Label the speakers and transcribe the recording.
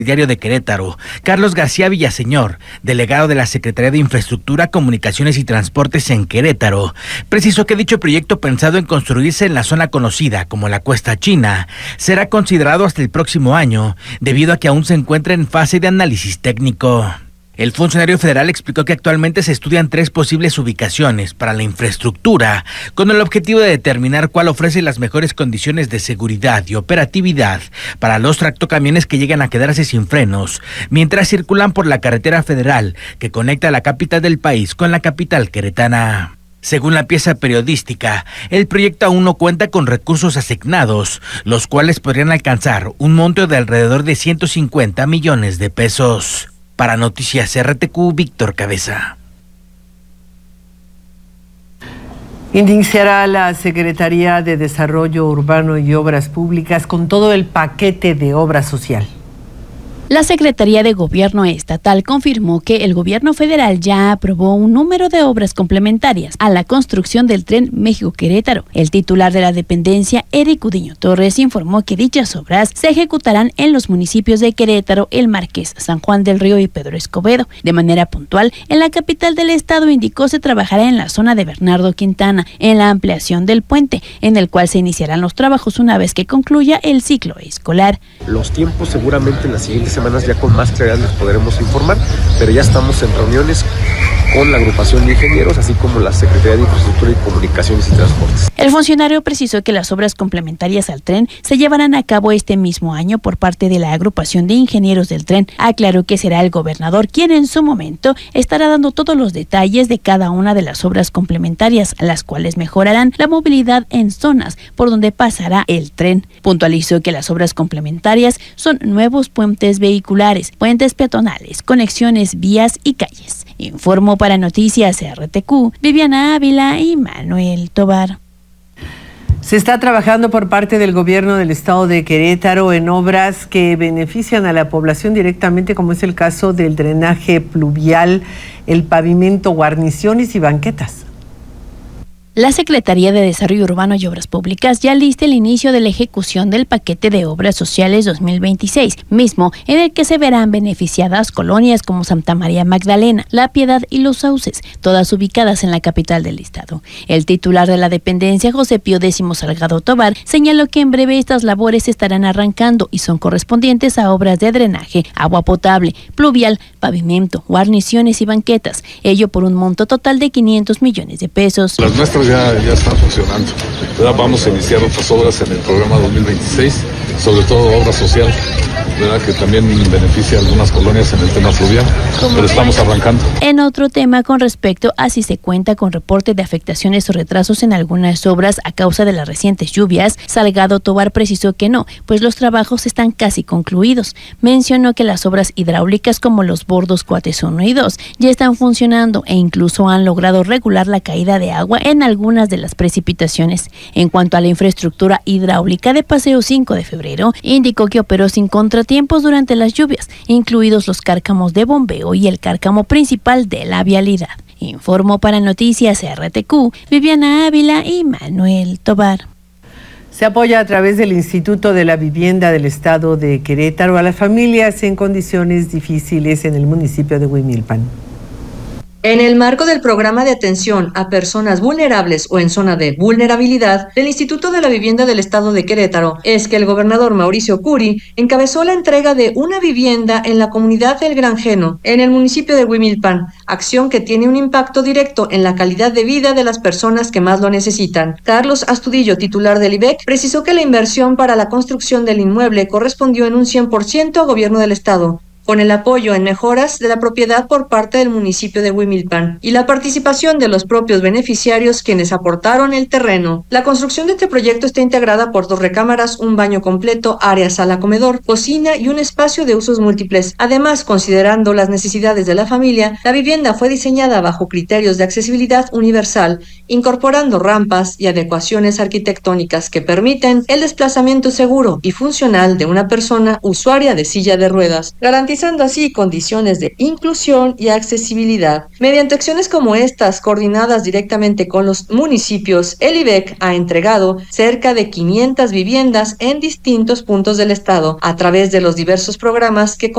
Speaker 1: Diario de Querétaro, Carlos García Villaseñor, delegado de la Secretaría de Infraestructura, Comunicaciones y Transportes en Querétaro, precisó que dicho proyecto, pensado en construirse en la zona conocida como la Cuesta China, será considerado hasta el próximo año, debido a que aún se encuentra en fase de análisis técnico. El funcionario federal explicó que actualmente se estudian 3 posibles ubicaciones para la infraestructura, con el objetivo de determinar cuál ofrece las mejores condiciones de seguridad y operatividad para los tractocamiones que llegan a quedarse sin frenos, mientras circulan por la carretera federal que conecta la capital del país con la capital queretana. Según la pieza periodística, el proyecto aún no cuenta con recursos asignados, los cuales podrían alcanzar un monto de alrededor de 150 millones de pesos. Para Noticias RTQ, Víctor Cabeza.
Speaker 2: Iniciará la Secretaría de Desarrollo Urbano y Obras Públicas con todo el paquete de obra social.
Speaker 3: La Secretaría de Gobierno Estatal confirmó que el gobierno federal ya aprobó un número de obras complementarias a la construcción del tren México-Querétaro. El titular de la dependencia, Eric Udiño Torres, informó que dichas obras se ejecutarán en los municipios de Querétaro, El Marqués, San Juan del Río y Pedro Escobedo. De manera puntual, en la capital del estado, indicó, se trabajará en la zona de Bernardo Quintana, en la ampliación del puente, en el cual se iniciarán los trabajos una vez que concluya el ciclo escolar.
Speaker 4: Los tiempos seguramente en las siguientes semanas ya con más claridad les podremos informar, pero ya estamos en reuniones con la agrupación de ingenieros, así como la Secretaría de Infraestructura y Comunicaciones y Transportes.
Speaker 3: El funcionario precisó que las obras complementarias al tren se llevarán a cabo este mismo año por parte de la agrupación de ingenieros del tren. Aclaró que será el gobernador quien en su momento estará dando todos los detalles de cada una de las obras complementarias, las cuales mejorarán la movilidad en zonas por donde pasará el tren. Puntualizó que las obras complementarias son nuevos puentes vehiculares, puentes peatonales, conexiones, vías y calles. Informó para Noticias RTQ, Viviana Ávila y Manuel Tobar.
Speaker 2: Se está trabajando por parte del gobierno del estado de Querétaro en obras que benefician a la población directamente, como es el caso del drenaje pluvial, el pavimento, guarniciones y banquetas.
Speaker 3: La Secretaría de Desarrollo Urbano y Obras Públicas ya lista el inicio de la ejecución del paquete de obras sociales 2026, mismo en el que se verán beneficiadas colonias como Santa María Magdalena, La Piedad y Los Sauces, todas ubicadas en la capital del estado. El titular de la dependencia, José Pío X Salgado Tobar, señaló que en breve estas labores estarán arrancando y son correspondientes a obras de drenaje, agua potable, pluvial, pavimento, guarniciones y banquetas, ello por un monto total de 500 millones de pesos.
Speaker 5: Las nuestras ya están funcionando. ¿Verdad? Vamos a iniciar otras obras en el programa 2026, sobre todo obra social, ¿verdad? Que también beneficia a algunas colonias en el tema fluvial, pero estamos arrancando.
Speaker 3: En otro tema, con respecto a si se cuenta con reporte de afectaciones o retrasos en algunas obras a causa de las recientes lluvias, Salgado Tobar precisó que no, pues los trabajos están casi concluidos. Mencionó que las obras hidráulicas como los bordos Cuates 1 y 2 ya están funcionando e incluso han logrado regular la caída de agua en algunas de las precipitaciones. En cuanto a la infraestructura hidráulica de Paseo 5 de Febrero, indicó que operó sin contratiempos durante las lluvias, incluidos los cárcamos de bombeo y el cárcamo principal de la vialidad. Informó para Noticias RTQ, Viviana Ávila y Manuel Tobar.
Speaker 2: Se apoya a través del Instituto de la Vivienda del Estado de Querétaro a las familias en condiciones difíciles en el municipio de Huimilpan.
Speaker 6: En el marco del programa de atención a personas vulnerables o en zona de vulnerabilidad del Instituto de la Vivienda del Estado de Querétaro, es que el gobernador Mauricio Curi encabezó la entrega de una vivienda en la comunidad del Granjeno, en el municipio de Huimilpan, acción que tiene un impacto directo en la calidad de vida de las personas que más lo necesitan. Carlos Astudillo, titular del IVEC, precisó que la inversión para la construcción del inmueble correspondió en un 100% a gobierno del Estado, con el apoyo en mejoras de la propiedad por parte del municipio de Huimilpan y la participación de los propios beneficiarios quienes aportaron el terreno. La construcción de este proyecto está integrada por 2 recámaras, un baño completo, área sala-comedor, cocina y un espacio de usos múltiples. Además, considerando las necesidades de la familia, la vivienda fue diseñada bajo criterios de accesibilidad universal, incorporando rampas y adecuaciones arquitectónicas que permiten el desplazamiento seguro y funcional de una persona usuaria de silla de ruedas, garantizando garantizando así condiciones de inclusión y accesibilidad. Mediante acciones como estas, coordinadas directamente con los municipios, el IVEC ha entregado cerca de 500 viviendas en distintos puntos del estado a través de los diversos programas que